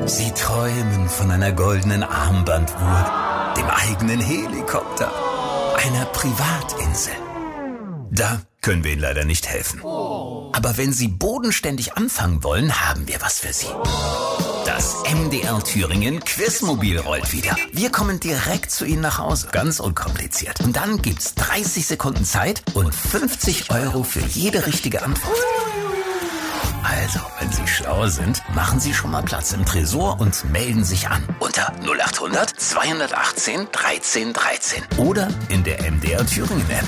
Sie träumen von einer goldenen Armbanduhr, dem eigenen Helikopter, einer Privatinsel. Da können wir Ihnen leider nicht helfen. Aber wenn Sie bodenständig anfangen wollen, haben wir was für Sie. Das MDR Thüringen Quizmobil rollt wieder. Wir kommen direkt zu Ihnen nach Hause. Ganz unkompliziert. Und dann gibt's 30 Sekunden Zeit und 50 € für jede richtige Antwort. Also, wenn Sie schlau sind, machen Sie schon mal Platz im Tresor und melden sich an. Unter 0800 218 13 13. Oder in der MDR Thüringen App.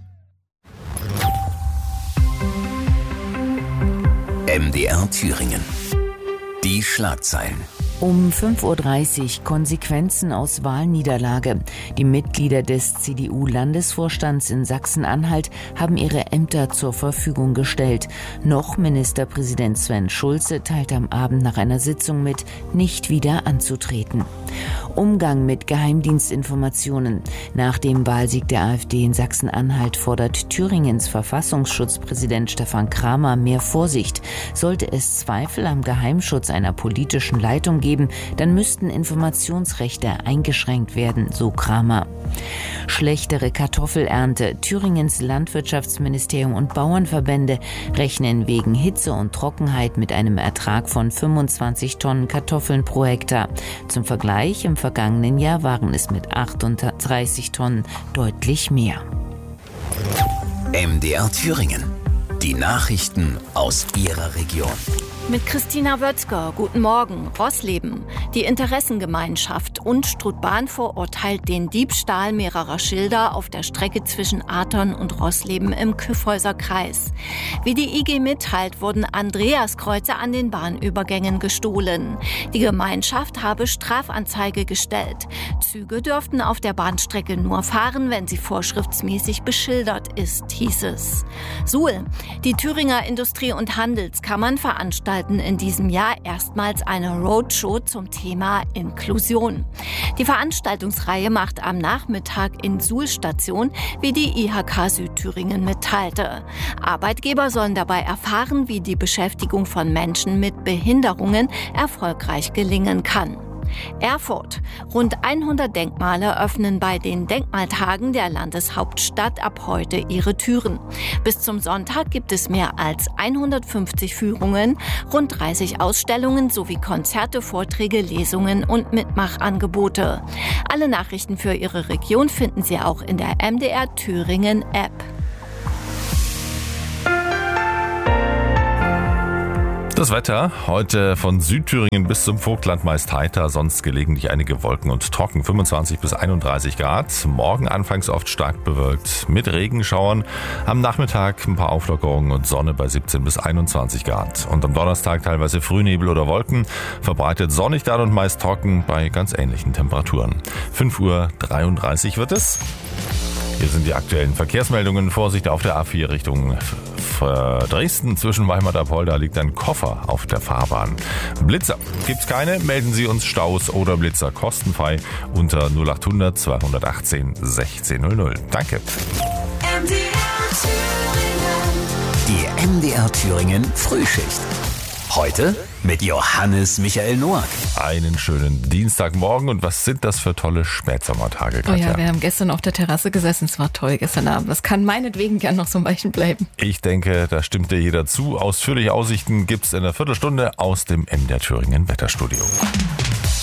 MDR Thüringen. Die Schlagzeilen. Um 5:30 Uhr Konsequenzen aus Wahlniederlage. Die Mitglieder des CDU-Landesvorstands in Sachsen-Anhalt haben ihre Ämter zur Verfügung gestellt. Noch Ministerpräsident Sven Schulze teilt am Abend nach einer Sitzung mit, nicht wieder anzutreten. Umgang mit Geheimdienstinformationen. Nach dem Wahlsieg der AfD in Sachsen-Anhalt fordert Thüringens Verfassungsschutzpräsident Stefan Kramer mehr Vorsicht. Sollte es Zweifel am Geheimschutz einer politischen Leitung geben, dann müssten Informationsrechte eingeschränkt werden, so Kramer. Schlechtere Kartoffelernte. Thüringens Landwirtschaftsministerium und Bauernverbände rechnen wegen Hitze und Trockenheit mit einem Ertrag von 25 Tonnen Kartoffeln pro Hektar. Zum Vergleich, im vergangenen Jahr waren es mit 38 Tonnen deutlich mehr. MDR Thüringen. Die Nachrichten aus Ihrer Region. Mit Christina Wötzger, guten Morgen. Roßleben. Die Interessengemeinschaft Unstrut-Bahn verurteilt den Diebstahl mehrerer Schilder auf der Strecke zwischen Athern und Roßleben im Kyffhäuser Kreis. Wie die IG mitteilt, wurden Andreaskreuze an den Bahnübergängen gestohlen. Die Gemeinschaft habe Strafanzeige gestellt. Züge dürften auf der Bahnstrecke nur fahren, wenn sie vorschriftsmäßig beschildert ist, hieß es. Suhl. Die Thüringer Industrie- und Handelskammern veranstalten in diesem Jahr erstmals eine Roadshow zum Thema Inklusion. Die Veranstaltungsreihe macht am Nachmittag in Suhl Station, wie die IHK Südthüringen mitteilte. Arbeitgeber sollen dabei erfahren, wie die Beschäftigung von Menschen mit Behinderungen erfolgreich gelingen kann. Erfurt. Rund 100 Denkmale öffnen bei den Denkmaltagen der Landeshauptstadt ab heute ihre Türen. Bis zum Sonntag gibt es mehr als 150 Führungen, rund 30 Ausstellungen sowie Konzerte, Vorträge, Lesungen und Mitmachangebote. Alle Nachrichten für Ihre Region finden Sie auch in der MDR Thüringen App. Das Wetter heute von Südthüringen bis zum Vogtland meist heiter, sonst gelegentlich einige Wolken und trocken, 25 bis 31 Grad. Morgen anfangs oft stark bewölkt mit Regenschauern. Am Nachmittag ein paar Auflockerungen und Sonne bei 17 bis 21 Grad. Und am Donnerstag teilweise Frühnebel oder Wolken, verbreitet sonnig dann und meist trocken bei ganz ähnlichen Temperaturen. 5:33 Uhr wird es. Hier sind die aktuellen Verkehrsmeldungen. Vorsicht auf der A4 Richtung Dresden. Zwischen Weimar-Apolda liegt ein Koffer auf der Fahrbahn. Blitzer gibt's keine. Melden Sie uns Staus oder Blitzer kostenfrei unter 0800 218 1600. Danke. Die MDR Thüringen Frühschicht. Heute mit Johannes Michael Noack. Einen schönen Dienstagmorgen. Und was sind das für tolle Spätsommertage, Katja? Oh ja, wir haben gestern auf der Terrasse gesessen. Es war toll gestern Abend. Das kann meinetwegen gern noch so ein Weilchen bleiben. Ich denke, da stimmt dir jeder zu. Ausführliche Aussichten gibt's in einer Viertelstunde aus dem MDR Thüringen Wetterstudio.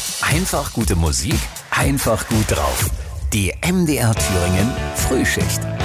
Einfach gute Musik, einfach gut drauf. Die MDR Thüringen Frühschicht.